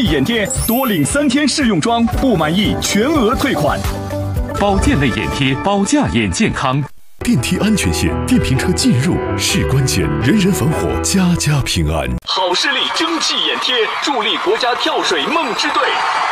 眼贴，多领3天试用装，不满意全额退款。 保健类眼贴，保驾眼健康。 电梯安全线，电瓶车进入是关键，人人防火，家家平安。 好视力蒸汽眼贴，助力国家跳水梦之队。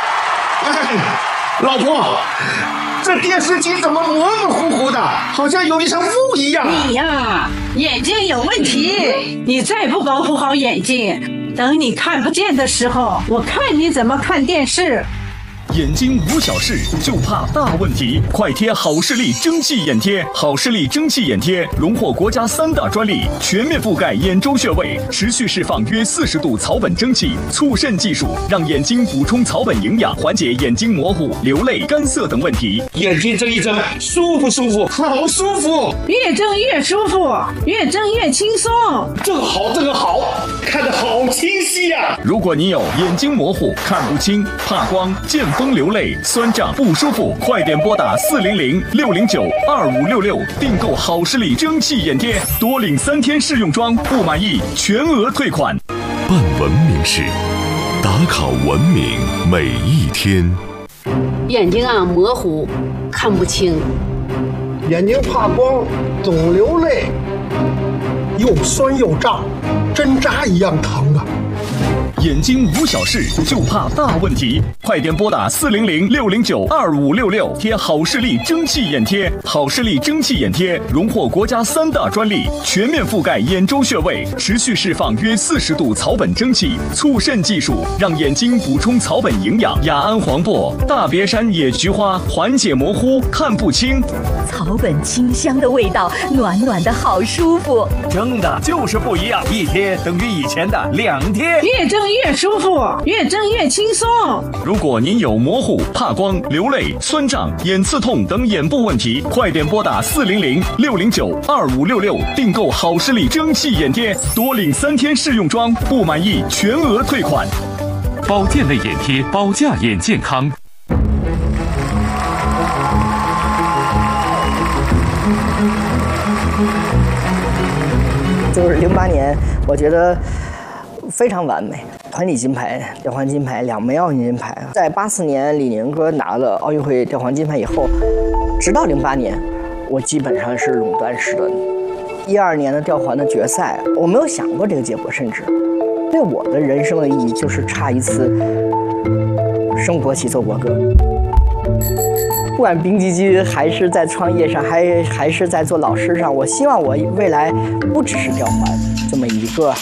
老婆，这电视机怎么模模糊糊的，好像有一层雾一样。 你呀，眼睛有问题，你再不保护好眼睛，等你看不见的时候，我看你怎么看电视。 眼睛无小事，就怕大问题。快贴好视力蒸汽眼贴！好视力蒸汽眼贴荣获国家3大专利，全面覆盖眼周穴位，持续释放约40度草本蒸汽，促渗技术让眼睛补充草本营养，缓解眼睛模糊、流泪、干涩等问题。 眼睛睁一睁，舒不舒服？好舒服！ 越睁越舒服，越睁越轻松。 这个好，这个好，看得好清晰呀！ 如果你有眼睛模糊、看不清、怕光、见风流泪、酸胀不舒服，快点拨打400-609-2566订购好视力蒸汽眼贴，多领3天试用装，不满意全额退款。 办文明事，打卡文明每一天。 眼睛啊模糊，看不清， 眼睛怕光，总流泪，又酸又胀，针扎一样疼啊！ 眼睛无小事，就怕大问题。快点拨打400-609-2566贴好视力蒸汽眼贴。好视力蒸汽眼贴荣获国家3大专利，全面覆盖眼周穴位，持续释放约40度草本蒸汽，促渗技术让眼睛补充草本营养。雅安黄柏、大别山野菊花缓解模糊、看不清。 草本清香的味道，暖暖的好舒服。 蒸的就是不一样，一贴等于以前的2贴。 越蒸越舒服，越蒸越轻松。 如果您有模糊、怕光、流泪、酸胀、眼刺痛等眼部问题，快点拨打400-609-2566订购好视力蒸汽眼贴，多领3天试用装，不满意全额退款。 保健类眼贴，保驾眼健康。 就是08年，我觉得非常完美，团体金牌、吊环金牌2枚奥运金牌。在84年李宁哥拿了奥运会吊环金牌以后，直到08年，我基本上是垄断式的。12年的吊环的决赛，我没有想过这个结果，甚至对我的人生的意义就是差一次升国旗奏国歌。不管冰激激还是在创业上，还是在做老师上，我希望我未来不只是吊环这么一个。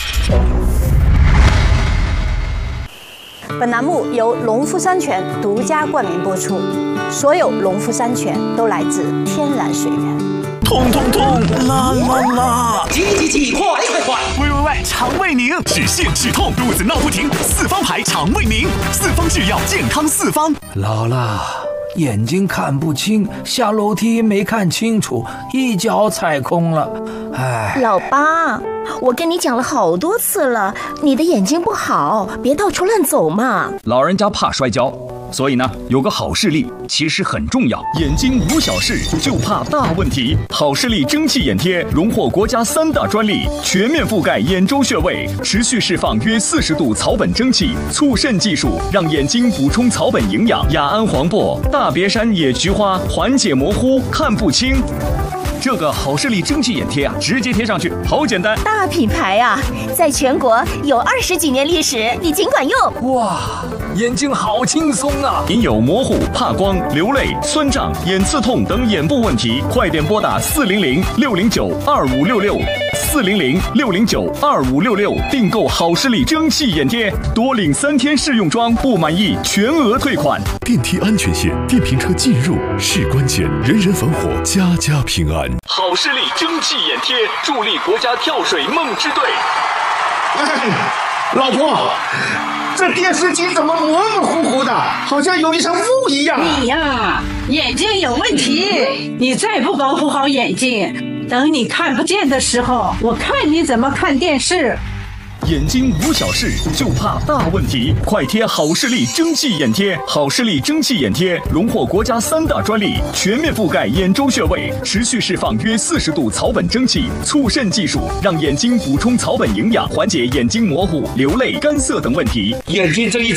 本栏目由农夫山泉独家冠名播出，所有农夫山泉都来自天然水源。 痛痛痛，辣辣辣！ 挤，快！ 喂，肠胃宁，止泻止痛，肚子闹不停，4方牌肠胃宁，4方制药，健康4方。 老了，眼睛看不清，下楼梯没看清楚，一脚踩空了，哎。 老八，我跟你讲了好多次了，你的眼睛不好，别到处乱走嘛。 老人家怕摔跤，所以呢，有个好视力其实很重要。眼睛无小事，就怕大问题。好视力蒸汽眼贴荣获国家3大专利，全面覆盖眼周穴位，持续释放约40度草本蒸汽，促渗技术让眼睛补充草本营养。雅安黄柏、大别山野菊花缓解模糊、看不清。这个好视力蒸汽眼贴啊，直接贴上去，好简单。 大品牌啊，在全国有20几年历史，你尽管用。 哇，眼睛好轻松啊！ 您有模糊、怕光、流泪、酸胀、眼刺痛等眼部问题，快点拨打400-609-2566。400-609-2566订购好视力蒸汽眼贴，多领3天试用装，不满意全额退款。 电梯安全线，电瓶车进入是关键，人人防火，家家平安。 好视力蒸汽眼贴，助力国家跳水梦之队。 老婆，这电视机怎么模模糊糊的，好像有一层雾一样。 你呀，眼睛有问题，你再不保护好眼睛，等你看不见的时候，我看你怎么看电视。 眼睛无小事，就怕大问题。快贴好视力蒸汽眼贴！好视力蒸汽眼贴荣获国家3大专利，全面覆盖眼周穴位，持续释放约40度草本蒸汽，促渗技术让眼睛补充草本营养，缓解眼睛模糊、流泪、干涩等问题。 眼睛睁一睁，